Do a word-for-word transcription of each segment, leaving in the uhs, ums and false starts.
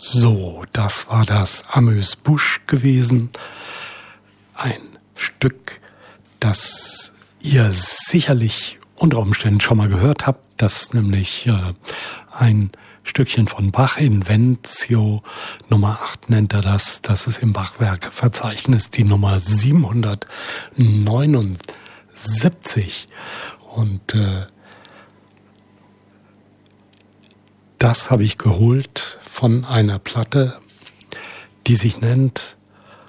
So, das war das Amuse-Bouche gewesen. Ein Stück, das ihr sicherlich unter Umständen schon mal gehört habt. Das ist nämlich äh, ein Stückchen von Bach, Inventio Nummer acht nennt er das. Das ist im Bachwerkeverzeichnis die Nummer siebenhundertneunundsiebzig. Und äh, das habe ich geholt von einer Platte, die sich nennt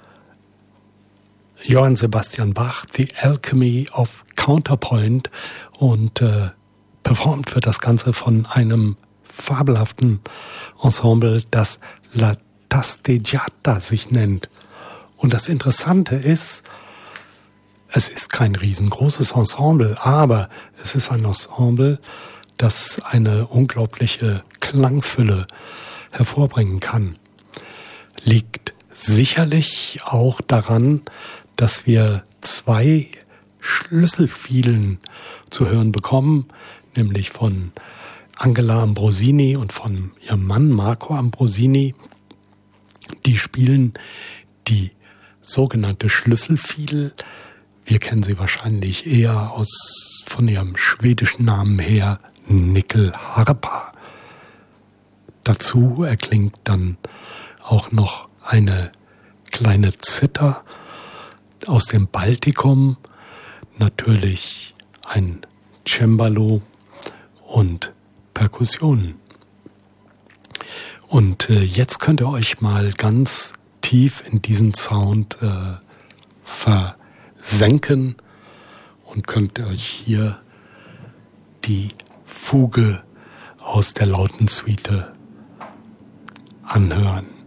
Johann Sebastian Bach, The Alchemy of Counterpoint, und äh, performt wird das Ganze von einem fabelhaften Ensemble, das La Tasteggiata sich nennt. Und das Interessante ist, es ist kein riesengroßes Ensemble, aber es ist ein Ensemble, das eine unglaubliche Klangfülle hervorbringen kann. Liegt sicherlich auch daran, dass wir zwei Schlüsselfielen zu hören bekommen, nämlich von Angela Ambrosini und von ihrem Mann Marco Ambrosini. Die spielen die sogenannte Schlüsselfiedel. Wir kennen sie wahrscheinlich eher aus von ihrem schwedischen Namen her, Nyckelharpa. Dazu erklingt dann auch noch eine kleine Zither aus dem Baltikum, natürlich ein Cembalo und Perkussionen. Und äh, jetzt könnt ihr euch mal ganz tief in diesen Sound äh, versenken und könnt euch hier die Fuge aus der Lautensuite anhören.